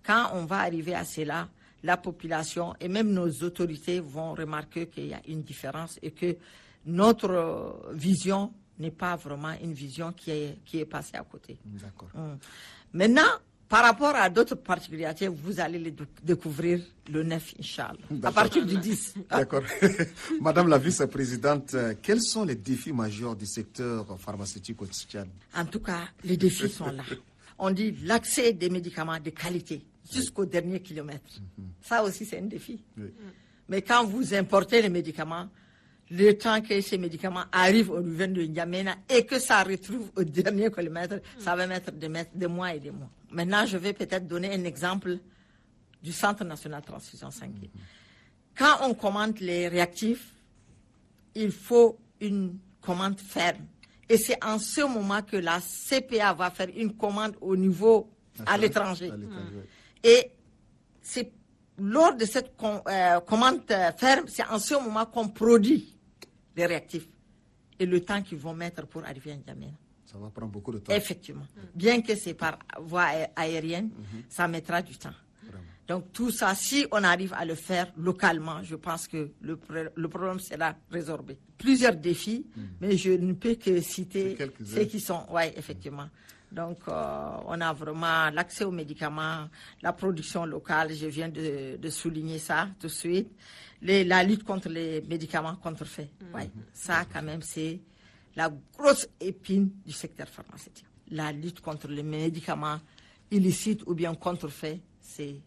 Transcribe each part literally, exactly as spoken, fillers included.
Quand on va arriver à cela, la population et même nos autorités vont remarquer qu'il y a une différence et que notre vision n'est pas vraiment une vision qui est, qui est passée à côté. D'accord. Hum. Maintenant, par rapport à d'autres particularités, vous allez les découvrir le neuf, Inch'Allah, à partir du dix. D'accord. Madame la vice-présidente, quels sont les défis majeurs du secteur pharmaceutique au Tchad? En tout cas, les défis sont là. On dit l'accès des médicaments de qualité jusqu'au oui. dernier kilomètre. Mm-hmm. Ça aussi, c'est un défi. Oui. Mais quand vous importez les médicaments, le temps que ces médicaments arrivent au niveau de N'Djamena et que ça retrouve au dernier kilomètre, mm. ça va mettre des, des mois et des mois. Maintenant, je vais peut-être donner un exemple du Centre national de transfusion sanguine. Mm-hmm. Quand on commande les réactifs, il faut une commande ferme. Et c'est en ce moment que la C P A va faire une commande au niveau à, à l'étranger. Mmh. Et c'est lors de cette com- euh, commande ferme, c'est en ce moment qu'on produit les réactifs. Et le temps qu'ils vont mettre pour arriver à N'Djamena. Ça va prendre beaucoup de temps. Effectivement. Mmh. Bien que c'est par voie aérienne, mmh. ça mettra du temps. Vraiment. Donc tout ça, si on arrive à le faire localement, je pense que le, pr- le problème sera résorbé. Plusieurs défis, mmh. mais je ne peux que citer ceux qui sont, oui, effectivement. Mmh. Donc, euh, on a vraiment l'accès aux médicaments, la production locale, je viens de, de souligner ça tout de suite. Les, la lutte contre les médicaments contrefaits, mmh. ouais, ça quand même c'est la grosse épine du secteur pharmaceutique. La lutte contre les médicaments illicites ou bien contrefaits, c'est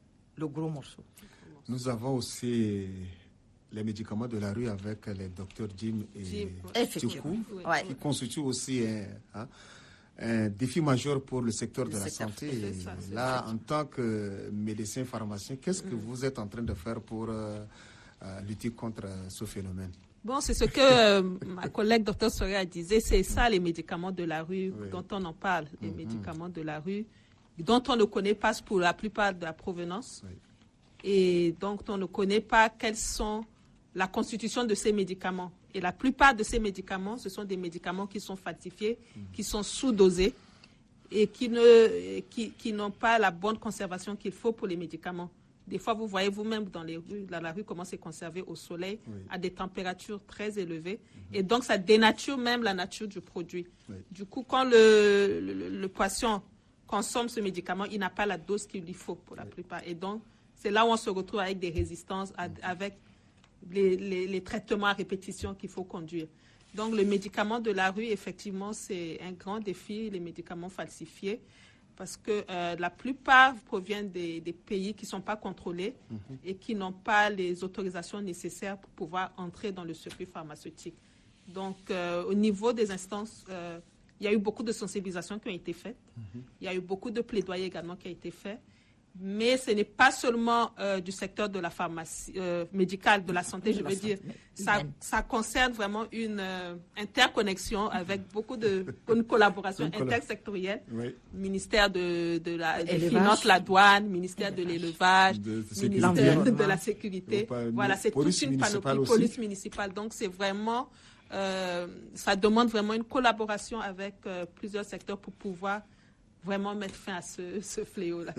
le gros morceau. Nous avons aussi les médicaments de la rue avec les docteurs Jim et Tchoukou, oui. ouais. qui constituent aussi un, hein, un défi majeur pour le secteur le de la secteur santé. Et ça, là, en tant que médecin pharmacien, qu'est-ce que mm. vous êtes en train de faire pour euh, euh, lutter contre euh, ce phénomène? Bon, c'est ce que euh, ma collègue docteur Soria disait, c'est ça les médicaments de la rue oui. dont on en parle, les mm-hmm. médicaments de la rue dont on ne connaît pas pour la plupart de la provenance oui. et donc on ne connaît pas quelles sont la constitution de ces médicaments. Et la plupart de ces médicaments, ce sont des médicaments qui sont falsifiés, mmh. qui sont sous-dosés et qui, ne, qui, qui n'ont pas la bonne conservation qu'il faut pour les médicaments. Des fois, vous voyez vous-même dans, les rues, dans la rue comment c'est conservé au soleil, oui. à des températures très élevées. Mmh. Et donc, ça dénature même la nature du produit. Oui. Du coup, quand le, le, le patient consomme ce médicament, il n'a pas la dose qu'il lui faut pour la oui. plupart. Et donc, c'est là où on se retrouve avec des résistances, mmh. avec Les, les, les traitements à répétition qu'il faut conduire. Donc, le médicament de la rue, effectivement, c'est un grand défi, les médicaments falsifiés, parce que euh, la plupart proviennent des, des pays qui ne sont pas contrôlés mm-hmm. et qui n'ont pas les autorisations nécessaires pour pouvoir entrer dans le circuit pharmaceutique. Donc, euh, au niveau des instances, euh, il y a eu beaucoup de sensibilisations qui ont été faites. Mm-hmm. Il y a eu beaucoup de plaidoyer également qui a été fait. Mais ce n'est pas seulement euh, du secteur de la pharmacie euh, médicale, de la santé, je veux dire. Ça, ça concerne vraiment une euh, interconnexion avec beaucoup de une collaboration intersectorielle. Oui. Ministère de, de la, des Finances, la douane, ministère de l'élevage, de, de ministère de, de la sécurité. Pas, voilà, c'est toute une panoplie, police municipale. Donc, c'est vraiment, euh, ça demande vraiment une collaboration avec euh, plusieurs secteurs pour pouvoir vraiment mettre fin à ce, ce fléau-là.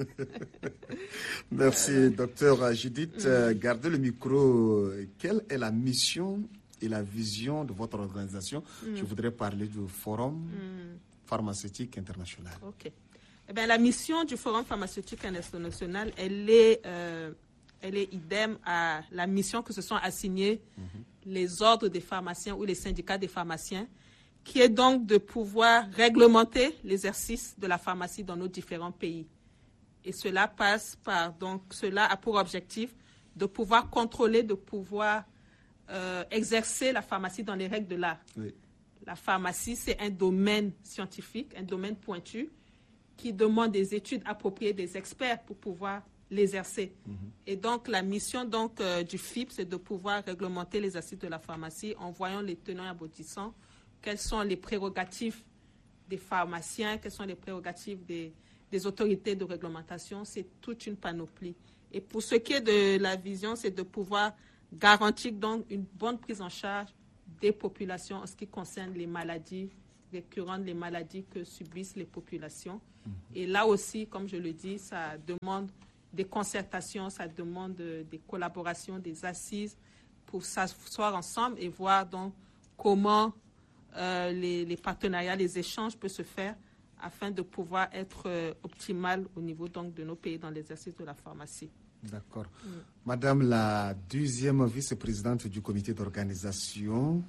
Merci, euh, docteur Judith. Euh, gardez le micro. Quelle est la mission et la vision de votre organisation? Mm. Je voudrais parler du Forum mm. pharmaceutique international. OK. Eh bien, la mission du Forum pharmaceutique international, elle est, euh, elle est idem à la mission que se sont assignés mm-hmm. les ordres des pharmaciens ou les syndicats des pharmaciens, qui est donc de pouvoir réglementer l'exercice de la pharmacie dans nos différents pays. Et cela passe par, donc, cela a pour objectif de pouvoir contrôler, de pouvoir euh, exercer la pharmacie dans les règles de l'art. Oui. La pharmacie, c'est un domaine scientifique, un domaine pointu, qui demande des études appropriées, des experts pour pouvoir l'exercer. Mm-hmm. Et donc, la mission donc, euh, du F I P, c'est de pouvoir réglementer l'exercice de la pharmacie en voyant les tenants et aboutissants. Quelles sont les prérogatives des pharmaciens, quelles sont les prérogatives des, des autorités de réglementation. C'est toute une panoplie. Et pour ce qui est de la vision, c'est de pouvoir garantir donc une bonne prise en charge des populations en ce qui concerne les maladies récurrentes, les maladies que subissent les populations. Mmh. Et là aussi, comme je le dis, ça demande des concertations, ça demande des collaborations, des assises pour s'asseoir ensemble et voir donc comment euh, les, les partenariats, les échanges peuvent se faire afin de pouvoir être euh, optimal au niveau donc, de nos pays dans l'exercice de la pharmacie. D'accord. Mm. Madame la deuxième vice-présidente du comité d'organisation,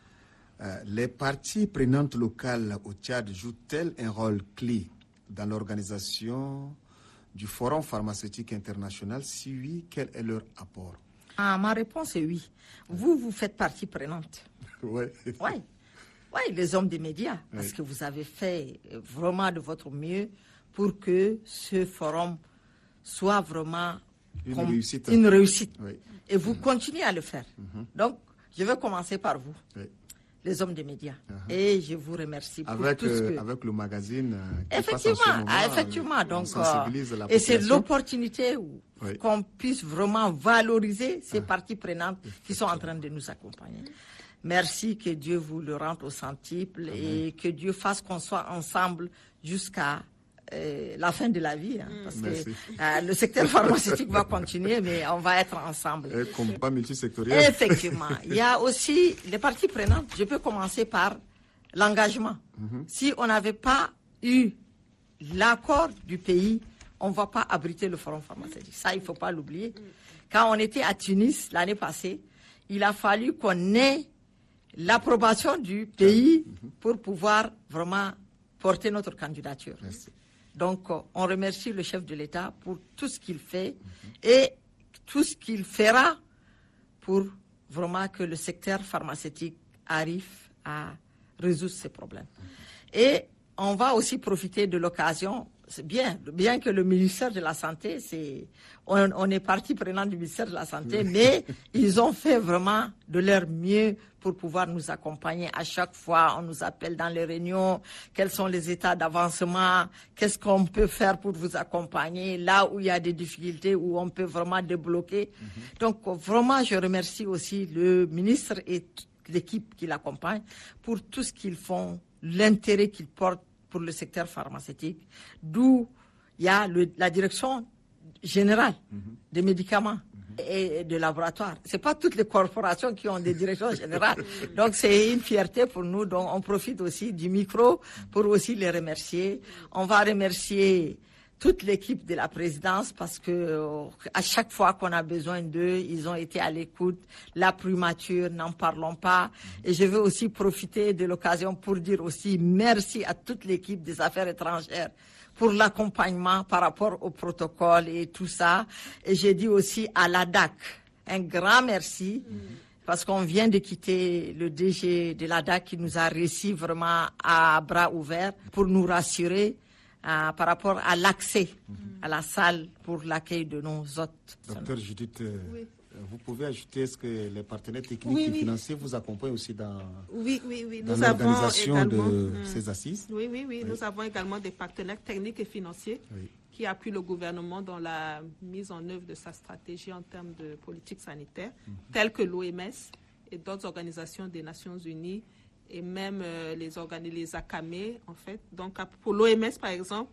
euh, les parties prenantes locales au Tchad jouent-elles un rôle clé dans l'organisation du Forum pharmaceutique international? Si oui, quel est leur apport? Ah, ma réponse est oui. Vous, vous faites partie prenante. Oui. Oui. Oui, les hommes des médias, parce oui. que vous avez fait vraiment de votre mieux pour que ce forum soit vraiment une réussite. Une réussite. Oui. Et vous mmh. continuez à le faire. Mmh. Donc, je vais commencer par vous. Oui. Les hommes des médias. Uh-huh. Et je vous remercie pour avec, tout ce que... Euh, avec le magazine qui effectivement, passe en ce moment, ah, effectivement. Donc, sensibilise la et c'est l'opportunité oui. qu'on puisse vraiment valoriser ces ah. parties prenantes qui sont en train de nous accompagner. Merci, que Dieu vous le rende au centuple et que Dieu fasse qu'on soit ensemble jusqu'à euh, la fin de la vie. Hein, parce Merci. que euh, le secteur pharmaceutique va continuer, mais on va être ensemble. Et combat multisectoriel. Effectivement. Il y a aussi les parties prenantes. Je peux commencer par l'engagement. Mm-hmm. Si on n'avait pas eu l'accord du pays, on ne va pas abriter le forum pharmaceutique. Ça, il ne faut pas l'oublier. Quand on était à Tunis l'année passée, il a fallu qu'on ait l'approbation du pays pour pouvoir vraiment porter notre candidature. Merci. Donc, on remercie le chef de l'État pour tout ce qu'il fait mm-hmm. et tout ce qu'il fera pour vraiment que le secteur pharmaceutique arrive à résoudre ces problèmes. Mm-hmm. Et on va aussi profiter de l'occasion. C'est bien, bien que le ministère de la Santé, c'est, on, on est partie prenante du ministère de la Santé, mais ils ont fait vraiment de leur mieux pour pouvoir nous accompagner. À chaque fois, on nous appelle dans les réunions, quels sont les états d'avancement, qu'est-ce qu'on peut faire pour vous accompagner, là où il y a des difficultés, où on peut vraiment débloquer. Mm-hmm. Donc, vraiment, je remercie aussi le ministre et toute l'équipe qui l'accompagne pour tout ce qu'ils font, l'intérêt qu'ils portent pour le secteur pharmaceutique, d'où il y a le, la direction générale mm-hmm. des médicaments mm-hmm. et de laboratoires. Ce n'est pas toutes les corporations qui ont des directions générales. Donc, c'est une fierté pour nous. Donc, on profite aussi du micro pour aussi les remercier. On va remercier toute l'équipe de la présidence parce que euh, à chaque fois qu'on a besoin d'eux, ils ont été à l'écoute. La primature, n'en parlons pas. Et je veux aussi profiter de l'occasion pour dire aussi merci à toute l'équipe des affaires étrangères pour l'accompagnement par rapport au protocole et tout ça. Et j'ai dit aussi à l'A D A C un grand merci mmh. parce qu'on vient de quitter le D G de l'A D A C qui nous a reçus vraiment à bras ouverts pour nous rassurer Euh, par rapport à l'accès mm-hmm. à la salle pour l'accueil de nos hôtes. Docteur Judith, euh, oui. vous pouvez ajouter, est-ce que les partenaires techniques oui, et oui. financiers vous accompagnent aussi dans, oui, oui, oui. dans nous l'organisation avons de mm. ces assises? Oui, oui, oui, oui. Nous avons également des partenaires techniques et financiers oui. qui appuient le gouvernement dans la mise en œuvre de sa stratégie en termes de politique sanitaire, mm-hmm. telles que l'O M S et d'autres organisations des Nations Unies, et même euh, les organes, les A C A M E, en fait. Donc, pour l'O M S, par exemple,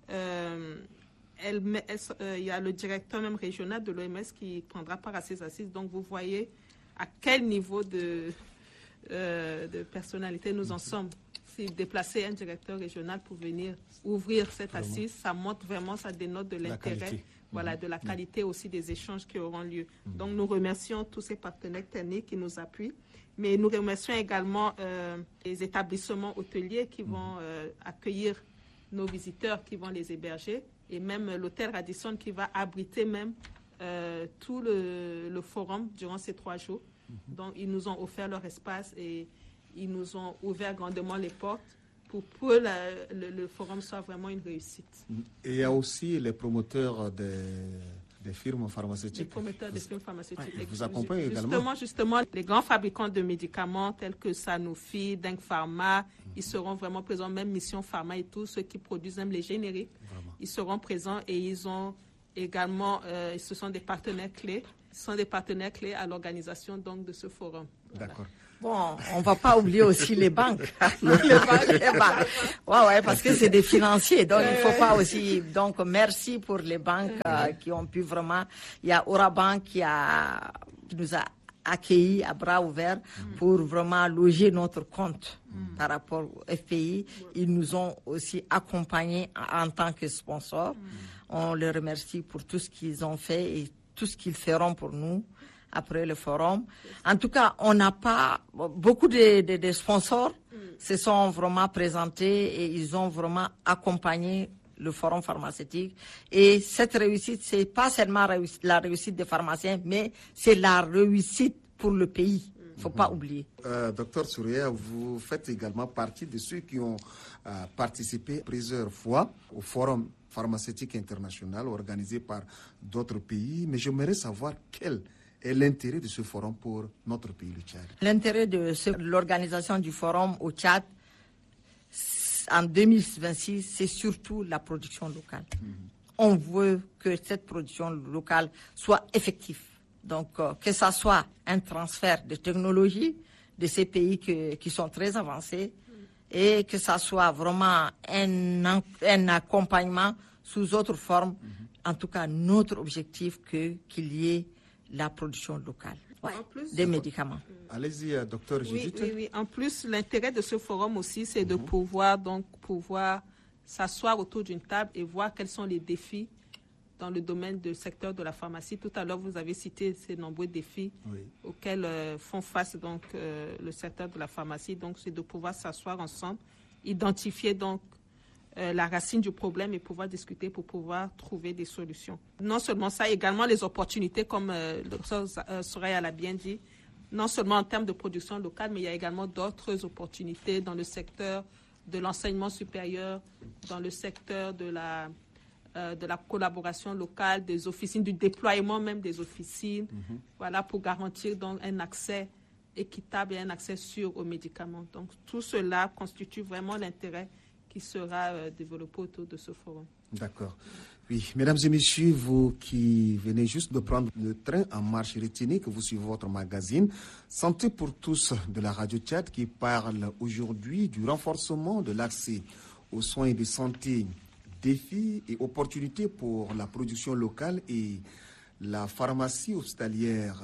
euh, elle, elle, euh, il y a le directeur même régional de l'O M S qui prendra part à ces assises. Donc, vous voyez à quel niveau de, euh, de personnalité nous en sommes. Si déplacer un directeur régional pour venir ouvrir cette vraiment. assise, ça montre vraiment, ça dénote de l'intérêt, voilà, de la qualité mmh. aussi des échanges qui auront lieu. Mmh. Donc, nous remercions tous ces partenaires techniques qui nous appuient. Mais nous remercions également euh, les établissements hôteliers qui vont euh, accueillir nos visiteurs, qui vont les héberger, et même l'hôtel Radisson qui va abriter même euh, tout le, le forum durant ces trois jours. Mm-hmm. Donc, ils nous ont offert leur espace et ils nous ont ouvert grandement les portes pour que le, le forum soit vraiment une réussite. Et il y a aussi les promoteurs des... des firmes pharmaceutiques. Les promoteurs des firmes pharmaceutiques. Ouais, vous accompagnez justement, également. Justement, les grands fabricants de médicaments tels que Sanofi, Deng Pharma, mm-hmm. ils seront vraiment présents, même Mission Pharma et tous ceux qui produisent même les génériques. Vraiment. Ils seront présents et ils ont également, euh, ce sont des partenaires clés. Ce sont des partenaires clés à l'organisation donc de ce forum. D'accord. Voilà. Bon, on ne va pas oublier aussi les banques. les banques, les banques. Ouais, ouais, parce que c'est des financiers. Donc, il ne faut pas aussi. Donc, merci pour les banques euh, qui ont pu vraiment. Il y a Orabank qui, a, qui nous a accueillis à bras ouverts mm. pour vraiment loger notre compte mm. par rapport au F P I. Ils nous ont aussi accompagnés en tant que sponsors. Mm. On les remercie pour tout ce qu'ils ont fait et tout ce qu'ils feront pour nous après le forum. En tout cas, on n'a pas... Beaucoup de, de, de sponsors mm. se sont vraiment présentés et ils ont vraiment accompagné le forum pharmaceutique. Et cette réussite, c'est pas seulement la réussite des pharmaciens, mais c'est la réussite pour le pays. Il ne faut mm-hmm. pas oublier. Euh, Docteur Soureya, vous faites également partie de ceux qui ont euh, participé plusieurs fois au forum pharmaceutique international organisé par d'autres pays. Mais j'aimerais savoir quel est l'intérêt de ce forum pour notre pays, le Tchad. L'intérêt de ce, l'organisation du forum au Tchad en deux mille vingt-six, c'est surtout la production locale. Mm-hmm. On veut que cette production locale soit effective. Donc, euh, que ça soit un transfert de technologie de ces pays que, qui sont très avancés mm. et que ça soit vraiment un, un accompagnement sous autre forme. Mm-hmm. En tout cas, notre objectif que, qu'il y ait la production locale ouais, plus, des médicaments. Allez-y, docteur Judith. Oui, oui, oui. En plus, l'intérêt de ce forum aussi, c'est mm-hmm. de pouvoir donc pouvoir s'asseoir autour d'une table et voir quels sont les défis dans le domaine du secteur de la pharmacie. Tout à l'heure, vous avez cité ces nombreux défis oui. auxquels euh, font face donc euh, le secteur de la pharmacie. Donc, c'est de pouvoir s'asseoir ensemble, identifier donc euh, la racine du problème et pouvoir discuter pour pouvoir trouver des solutions. Non seulement ça, également les opportunités, comme euh, le docteur Soureya l'a bien dit, non seulement en termes de production locale, mais il y a également d'autres opportunités dans le secteur de l'enseignement supérieur, dans le secteur de la Euh, de la collaboration locale, des officines, du déploiement même des officines, mm-hmm. voilà, pour garantir donc un accès équitable et un accès sûr aux médicaments. Donc tout cela constitue vraiment l'intérêt qui sera euh, développé autour de ce forum. D'accord. Oui, mesdames et messieurs, vous qui venez juste de prendre le train en marche, retenez que vous suivez votre magazine Santé pour tous de la Radio Tchad qui parle aujourd'hui du renforcement de l'accès aux soins de santé, défis et opportunités pour la production locale et la pharmacie hospitalière.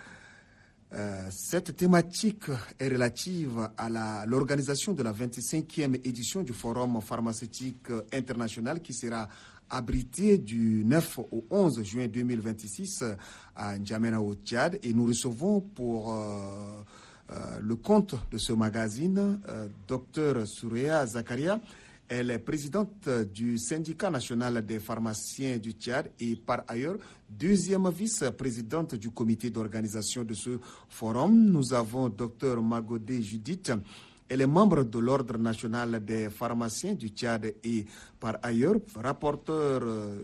Euh, cette thématique est relative à la, l'organisation de la vingt-cinquième édition du Forum pharmaceutique international qui sera abrité du neuf au onze juin deux mille vingt-six à N'Djamena au Tchad. Et nous recevons pour euh, euh, le compte de ce magazine euh, Docteur Soureya Zakaria. Elle est présidente du syndicat national des pharmaciens du Tchad et par ailleurs deuxième vice-présidente du comité d'organisation de ce forum. Nous avons Dr Magodé Judith. Elle est membre de l'Ordre national des pharmaciens du Tchad et par ailleurs rapporteur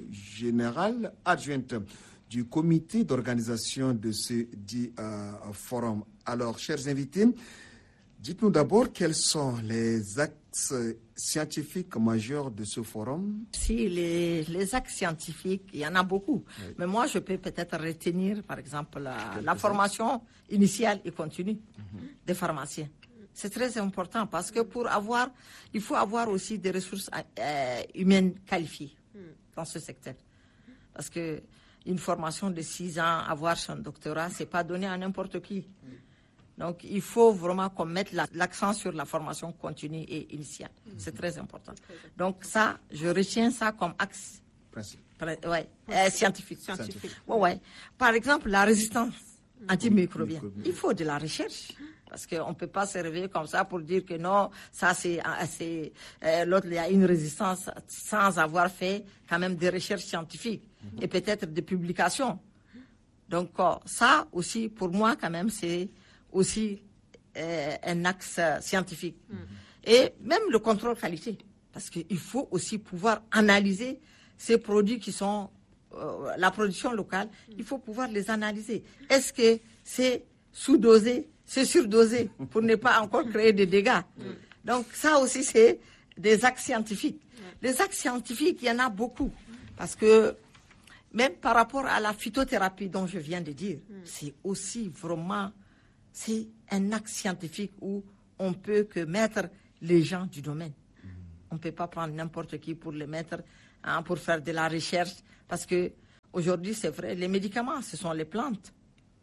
général adjointe du comité d'organisation de ce dit euh, forum. Alors, chers invités, dites-nous d'abord quels sont les axes scientifiques majeurs de ce forum. Si, les, les axes scientifiques, il y en a beaucoup. Oui. Mais moi, je peux peut-être retenir, par exemple, la, la formation initiale et continue mm-hmm. des pharmaciens. C'est très important parce que pour avoir, il faut avoir aussi des ressources euh, humaines qualifiées mm. dans ce secteur. Parce que une formation de six ans, avoir son doctorat, c'est pas donné à n'importe qui. Mm. Donc, il faut vraiment qu'on mette la, l'accent sur la formation continue et initiale. Mm-hmm. C'est très important. C'est très important. Donc, ça, je retiens ça comme axe Pré- ouais, euh, scientifique. scientifique. Ouais, ouais. Par exemple, la résistance mm-hmm. antimicrobienne. Mm-hmm. Il faut de la recherche. Parce qu'on ne peut pas se réveiller comme ça pour dire que non, ça c'est, c'est euh, l'autre, il y a une résistance sans avoir fait quand même des recherches scientifiques mm-hmm. et peut-être des publications. Donc, euh, ça aussi, pour moi, quand même, c'est aussi euh, un axe scientifique. Mm-hmm. Et même le contrôle qualité, parce qu'il faut aussi pouvoir analyser ces produits qui sont euh, la production locale, mm-hmm. il faut pouvoir les analyser. Est-ce que c'est sous-dosé, c'est surdosé, pour ne pas encore créer des dégâts? Mm-hmm. Donc ça aussi, c'est des axes scientifiques. Mm-hmm. Les axes scientifiques, il y en a beaucoup, parce que même par rapport à la phytothérapie dont je viens de dire, mm-hmm. c'est aussi vraiment c'est un acte scientifique où on peut que mettre les gens du domaine. Mmh. On ne peut pas prendre n'importe qui pour les mettre, hein, pour faire de la recherche, parce que aujourd'hui, c'est vrai, les médicaments, ce sont les plantes.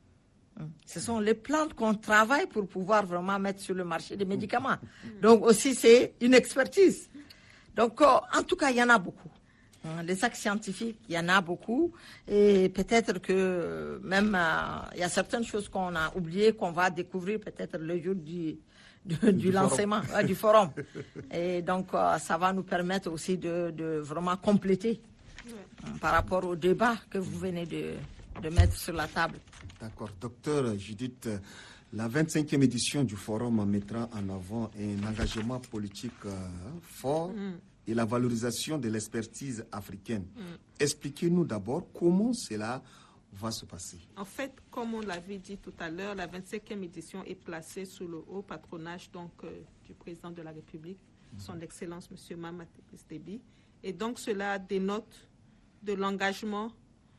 Ce sont les plantes qu'on travaille pour pouvoir vraiment mettre sur le marché des médicaments. Donc aussi, c'est une expertise. Donc, en tout cas, il y en a beaucoup. Les actes scientifiques, il y en a beaucoup. Et peut-être que même, euh, il y a certaines choses qu'on a oubliées, qu'on va découvrir peut-être le jour du, du, du, du lancement, forum. Euh, du forum. Et donc, euh, ça va nous permettre aussi de, de vraiment compléter ouais. euh, par rapport au débat que vous venez de, de mettre sur la table. D'accord. Docteur Judith, la vingt-cinquième édition du forum mettra en avant un engagement politique euh, fort mm. et la valorisation de l'expertise africaine. Mm. Expliquez-nous d'abord comment cela va se passer. En fait, comme on l'avait dit tout à l'heure, la vingt-cinquième édition est placée sous le haut patronage donc, euh, du président de la République, mm. son Excellence M. Mahamat Idriss Déby. Et donc cela dénote de l'engagement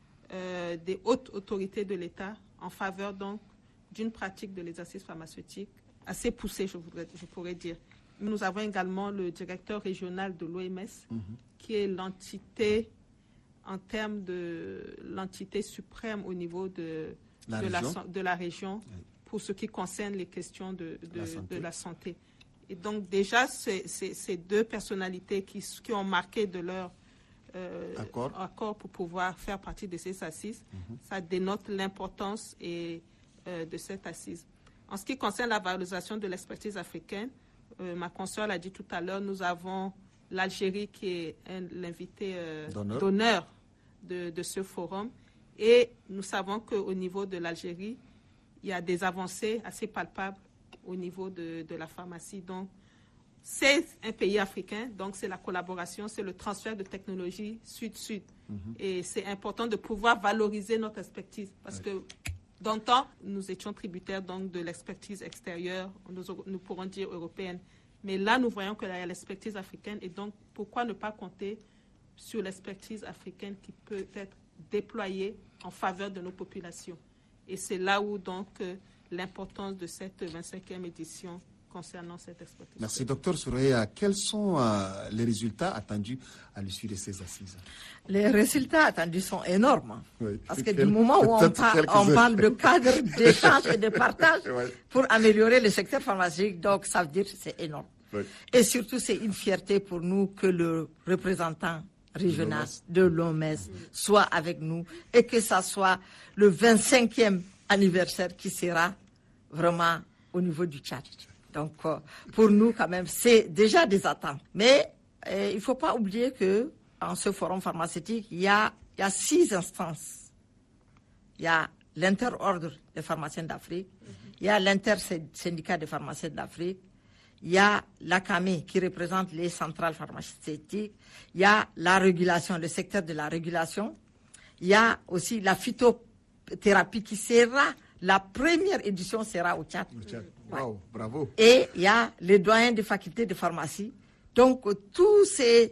euh, des hautes autorités de l'État en faveur donc d'une pratique de l'exercice pharmaceutique assez poussée, je, voudrais, je pourrais dire. Nous avons également le directeur régional de l'O M S, mm-hmm. qui est l'entité en termes de l'entité suprême au niveau de la, de région. La, de la région oui. pour ce qui concerne les questions de, de, la, de la santé. Et donc déjà, c'est, c'est, ces deux personnalités qui, qui ont marqué de leur Euh, accord. accord pour pouvoir faire partie de ces assises, mm-hmm. ça dénote l'importance et, euh, de cette assise. En ce qui concerne la valorisation de l'expertise africaine, euh, ma consoeur l'a dit tout à l'heure, nous avons l'Algérie qui est un, l'invité euh, d'honneur, d'honneur de, de ce forum et nous savons qu'au niveau de l'Algérie, il y a des avancées assez palpables au niveau de, de la pharmacie. Donc, c'est un pays africain, donc c'est la collaboration, c'est le transfert de technologie sud-sud. Mm-hmm. Et c'est important de pouvoir valoriser notre expertise parce oui. que dans le temps, nous étions tributaires donc, de l'expertise extérieure, nous, nous pourrons dire européenne. Mais là, nous voyons qu'il y a l'expertise africaine et donc pourquoi ne pas compter sur l'expertise africaine qui peut être déployée en faveur de nos populations. Et c'est là où donc l'importance de cette vingt-cinquième édition concernant cette expertise. Merci, docteur Souraya. Quels sont euh, les résultats attendus à l'issue de ces assises? Les résultats attendus sont énormes. Oui. Parce que quel, du moment où on, par, on parle de cadre d'échange et de partage oui. pour améliorer le secteur pharmaceutique, donc ça veut dire que c'est énorme. Oui. Et surtout, c'est une fierté pour nous que le représentant régional de l'O M S soit avec nous et que ça soit le vingt-cinquième anniversaire qui sera vraiment au niveau du Tchad. Donc, euh, pour nous, quand même, c'est déjà des attentes. Mais euh, il ne faut pas oublier qu'en ce forum pharmaceutique, il y a, il y a six instances. Il y a l'interordre des pharmaciens d'Afrique, mm-hmm. il y a l'intersyndicat des pharmaciens d'Afrique, il y a l'A C A M E qui représente les centrales pharmaceutiques, il y a la régulation, le secteur de la régulation, il y a aussi la phytothérapie qui sera, la première édition sera au Tchad. Au Tchad. Wow, bravo. Et il y a les doyens des facultés de pharmacie. Donc, tous ces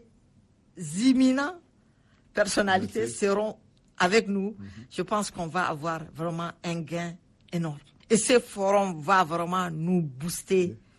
imminents personnalités Merci. seront avec nous. Mm-hmm. Je pense qu'on va avoir vraiment un gain énorme. Et ce forum va vraiment nous booster oui.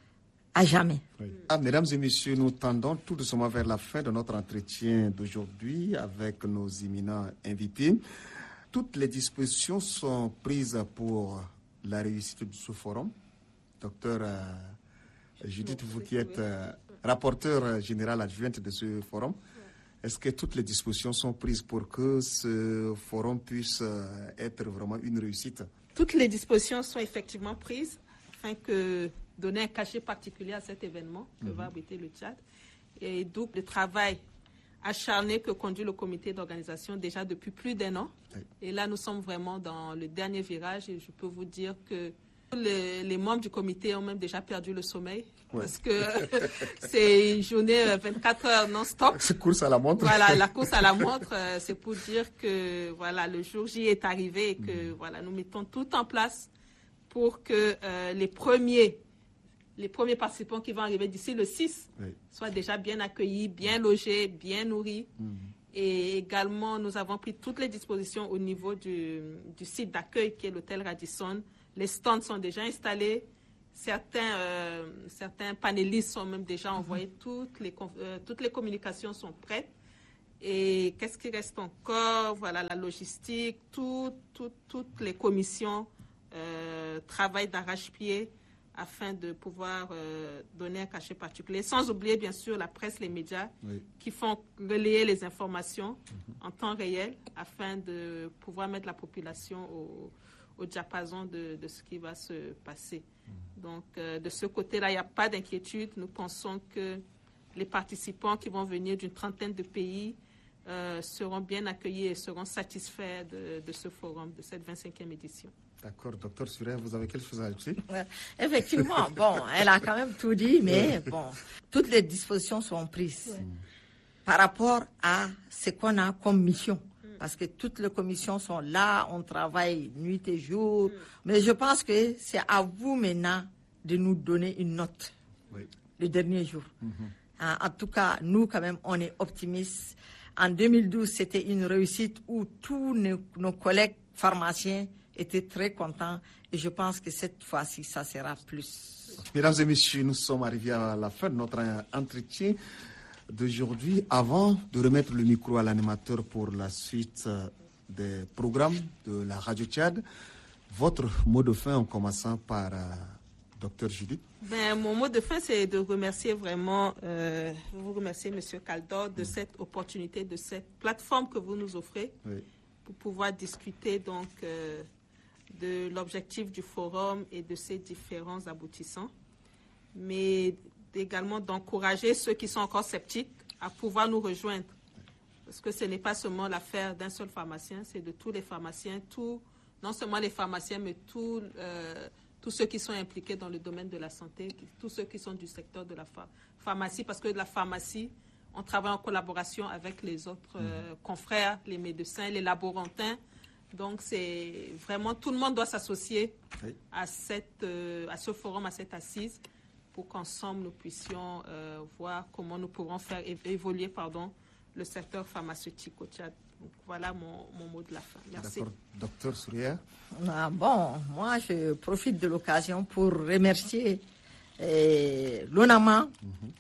à jamais. Oui. Ah, mesdames et messieurs, nous tendons tout doucement vers la fin de notre entretien d'aujourd'hui avec nos imminents invités. Toutes les dispositions sont prises pour la réussite de ce forum. Docteur euh, Judith, vous qui êtes euh, rapporteur général adjointe de ce forum, est-ce que toutes les dispositions sont prises pour que ce forum puisse euh, être vraiment une réussite? Toutes les dispositions sont effectivement prises afin que donner un cachet particulier à cet événement que mm-hmm. va abriter le Tchad. Et donc le travail acharné que conduit le comité d'organisation déjà depuis plus d'un an. Oui. Et là, nous sommes vraiment dans le dernier virage et je peux vous dire que les, les membres du comité ont même déjà perdu le sommeil ouais. parce que c'est une journée vingt-quatre heures non-stop. C'est course à la montre. Voilà, la course à la montre, c'est pour dire que voilà, le jour J est arrivé et que mmh. voilà, nous mettons tout en place pour que euh, les premiers les premiers participants qui vont arriver d'ici le six oui. soient déjà bien accueillis, bien logés, bien nourris. Mmh. Et également, nous avons pris toutes les dispositions au niveau du, du site d'accueil qui est l'hôtel Radisson. les stands sont déjà installés. Certains, euh, certains panélistes sont même déjà envoyés. Toutes les, euh, toutes les communications sont prêtes. Et qu'est-ce qui reste encore? Voilà, la logistique, tout, tout, toutes les commissions euh, travaillent d'arrache-pied afin de pouvoir euh, donner un cachet particulier. Sans oublier, bien sûr, la presse, les médias oui. qui font relayer les informations mm-hmm. en temps réel afin de pouvoir mettre la population au, au diapason de, de ce qui va se passer. Mm-hmm. Donc, euh, de ce côté-là, il n'y a pas d'inquiétude. Nous pensons que les participants qui vont venir d'une trentaine de pays euh, seront bien accueillis et seront satisfaits de, de ce forum, de cette vingt-cinquième édition. D'accord, docteur Souria, vous avez quelque chose à ajouter? Ouais, effectivement, bon, elle a quand même tout dit, mais bon, toutes les dispositions sont prises ouais. par rapport à ce qu'on a comme mission. Parce que toutes les commissions sont là, on travaille nuit et jour. Mm. Mais je pense que c'est à vous maintenant de nous donner une note oui. le dernier jour. Mm-hmm. En tout cas, nous, quand même, on est optimistes. En deux mille douze, c'était une réussite où tous nos, nos collègues pharmaciens étaient très contents. Et je pense que cette fois-ci, ça sera plus. Mesdames et messieurs, nous sommes arrivés à la fin de notre entretien d'aujourd'hui. Avant de remettre le micro à l'animateur pour la suite des programmes de la Radio Tchad, votre mot de fin en commençant par euh, docteur Judith. Ben, mon mot de fin, c'est de remercier vraiment, euh, vous remercier M. Kaldor de mmh. cette opportunité, de cette plateforme que vous nous offrez oui. pour pouvoir discuter donc euh, de l'objectif du forum et de ses différents aboutissants, mais également d'encourager ceux qui sont encore sceptiques à pouvoir nous rejoindre. Parce que ce n'est pas seulement l'affaire d'un seul pharmacien, c'est de tous les pharmaciens, tout, non seulement les pharmaciens, mais tout, euh, tous ceux qui sont impliqués dans le domaine de la santé, tous ceux qui sont du secteur de la pharmacie, parce que la pharmacie, on travaille en collaboration avec les autres euh, confrères, les médecins, les laborantins. Donc, c'est vraiment, tout le monde doit s'associer oui. à, cette, euh, à ce forum, à cette assise, pour qu'ensemble, nous puissions euh, voir comment nous pourrons faire évoluer pardon, le secteur pharmaceutique au Tchad. Donc, voilà mon, mon mot de la fin. Merci. D'accord. Docteur Souria. Ah, bon, moi, je profite de l'occasion pour remercier eh, l'ONAMA mm-hmm.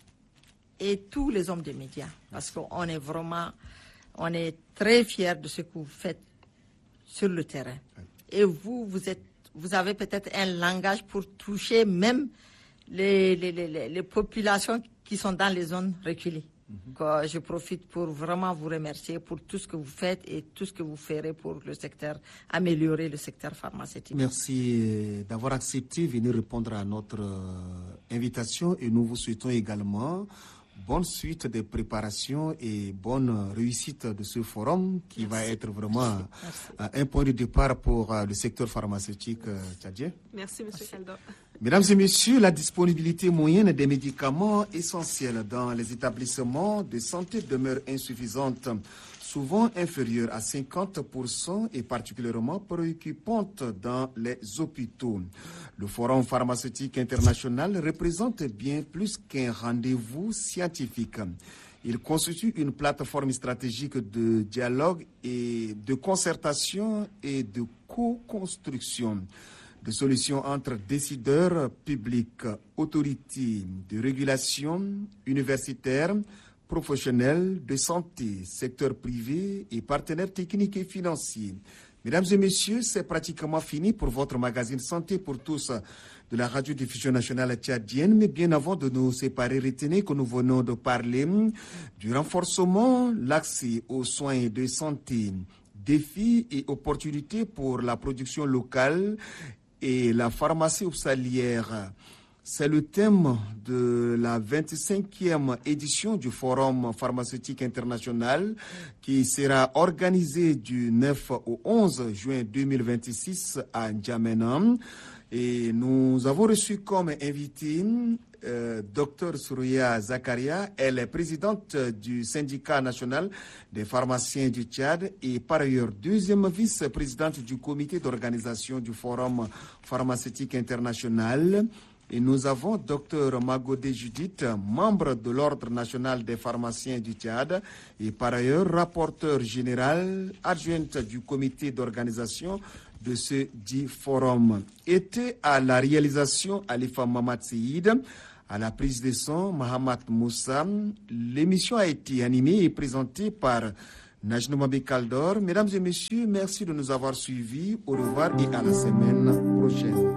et tous les hommes des médias. Parce qu'on est vraiment, on est très fiers de ce que vous faites sur le terrain. Oui. Et vous, vous, êtes, vous avez peut-être un langage pour toucher même les, les, les, les populations qui sont dans les zones reculées. Mm-hmm. Je profite pour vraiment vous remercier pour tout ce que vous faites et tout ce que vous ferez pour le secteur, améliorer le secteur pharmaceutique. Merci d'avoir accepté de venir répondre à notre invitation et nous vous souhaitons également bonne suite des préparations et bonne réussite de ce forum qui Merci. va être vraiment Merci. un point de départ pour le secteur pharmaceutique tchadien. Merci, M. Kaldor. Mesdames et messieurs, la disponibilité moyenne des médicaments essentiels dans les établissements de santé demeure insuffisante, souvent inférieure à cinquante pour cent et particulièrement préoccupante dans les hôpitaux. Le Forum pharmaceutique international représente bien plus qu'un rendez-vous scientifique. Il constitue une plateforme stratégique de dialogue et de concertation et de co-construction de solutions entre décideurs publics, autorités de régulation, universitaires, professionnels de santé, secteur privé et partenaires techniques et financiers. Mesdames et messieurs, c'est pratiquement fini pour votre magazine Santé pour tous de la radiodiffusion nationale tchadienne. Mais bien avant de nous séparer, retenez que nous venons de parler du renforcement, l'accès aux soins de santé, défis et opportunités pour la production locale et la pharmacie hospitalière. C'est le thème de la vingt-cinquième édition du Forum pharmaceutique international qui sera organisé du neuf au onze juin deux mille vingt-six à N'Djamena. Et nous avons reçu comme invité euh, Dr Souria Zakaria. Elle est présidente du syndicat national des pharmaciens du Tchad et par ailleurs deuxième vice-présidente du comité d'organisation du Forum pharmaceutique international. Et nous avons Dr Magodé Judith, membre de l'Ordre national des pharmaciens du Tchad et par ailleurs rapporteur général adjointe du comité d'organisation de ce dit forum. Était à la réalisation Alifa Mamad Seyid, à la prise de son Mahamat Moussa. L'émission a été animée et présentée par Najnouma Kaldor. Mesdames et messieurs, merci de nous avoir suivis. Au revoir et à la semaine prochaine.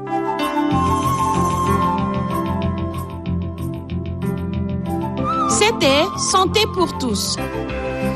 C'était Santé pour tous.